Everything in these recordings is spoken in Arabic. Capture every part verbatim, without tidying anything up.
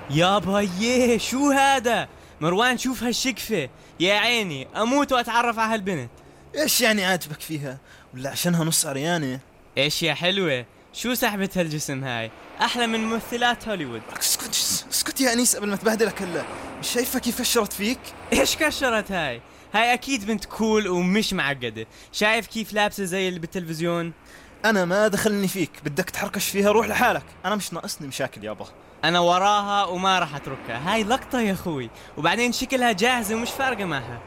يابا يه شو هذا؟ مروان شوف هالشقفة، يا عيني أموت وأتعرف على هالبنت. إيش يعني عاجبك فيها؟ ولا عشانها نص عريانة؟ إيش يا حلوة، شو سحبة هالجسم هاي؟ أحلى من ممثلات هوليوود. اسكت اسكت يا أنيس قبل ما تبهدلك هلا. مش شايفة كيف فشرت فيك؟ إيش كشرت هاي؟ هاي أكيد بنت كول ومش معقدة. شايف كيف لابسة زي اللي بالتلفزيون؟ أنا ما دخلني فيك، بدك تحركش فيها روح لحالك، أنا مش ناقصني مشاكل يابا. أنا وراها وما راح أتركها، هاي لقطة يا أخوي، وبعدين شكلها جاهزة ومش فارقة معها.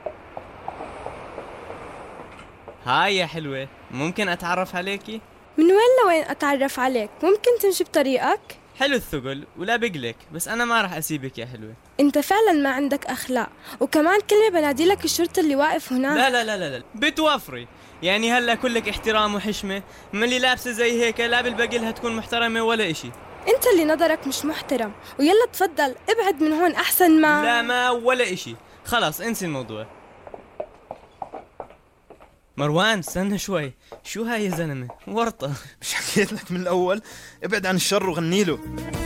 هاي يا حلوة، ممكن أتعرف عليكي؟ من وين لوين أتعرف عليك؟ ممكن تمشي بطريقك؟ حلو الثقل ولا بقلك، بس أنا ما راح أسيبك يا حلوة. أنت فعلا ما عندك أخلاق، وكمان كلمة بنادي لك الشرطة اللي واقف هناك. لا لا لا لا لا بتوفري، يعني هلا كلك احترام وحشمة، من اللي لابسة زي هيك لا بالبقلها تكون محترمة ولا إشي. أنت اللي نظرك مش محترم، ويلا تفضل ابعد من هون أحسن ما. لا ما ولا إشي، خلاص انسي الموضوع. مروان استنى شوي، شو هاي يا زلمة؟ ورطة. مش حكيت لك من الأول؟ ابعد عن الشر وغنيله.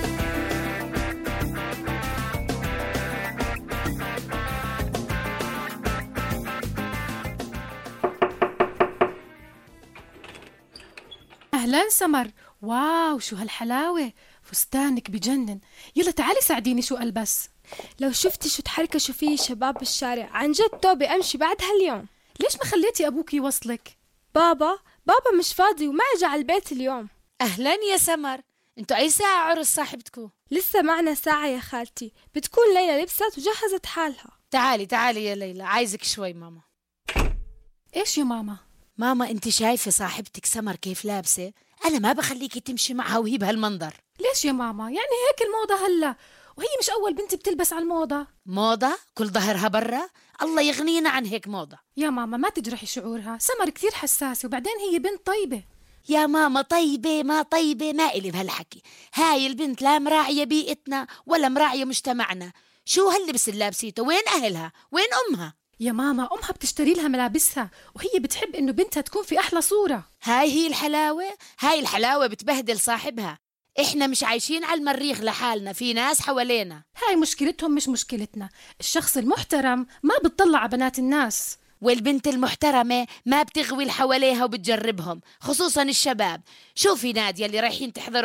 أهلا سمر، واو شو هالحلاوة، فستانك بجنن. يلا تعالي ساعديني شو ألبس. لو شفتي شو تحركشوا فيه شباب بالشارع، عن جد توبي أمشي بعد هاليوم. ليش ما خليتي أبوك يوصلك؟ بابا بابا مش فاضي وما اجى على البيت اليوم. أهلا يا سمر، انتو أي ساعة عرس صاحبتكو؟ لسه معنا ساعة يا خالتي، بتكون ليلى لبست وجهزت حالها. تعالي تعالي يا ليلى، عايزك شوي ماما. إيش يا ماما؟ ماما انت شايفة صاحبتك سمر كيف لابسة؟ أنا ما بخليكي تمشي معها وهي بهالمنظر. ليش يا ماما؟ يعني هيك الموضة هلا، وهي مش أول بنت بتلبس على الموضة. موضة؟ كل ظهرها برا؟ الله يغنينا عن هيك موضة. يا ماما ما تجرحي شعورها، سمر كثير حساسة، وبعدين هي بنت طيبة. يا ماما طيبة ما طيبة ما إلي بهالحكي، هاي البنت لا مراعية بيئتنا ولا مراعية مجتمعنا. شو هاللبس اللي لابسيته؟ وين أهلها؟ وين أمها؟ يا ماما أمها بتشتري لها ملابسها، وهي بتحب إنه بنتها تكون في أحلى صورة. هاي هي الحلاوة؟ هاي الحلاوة بتبهدل صاحبها. إحنا مش عايشين على المريخ لحالنا، في ناس حوالينا. هاي مشكلتهم مش مشكلتنا. الشخص المحترم ما بتطلع على بنات الناس، والبنت المحترمة ما بتغوي اللي حواليها وبتجربهم، خصوصا الشباب. شوفي نادية اللي رايحين تحضروا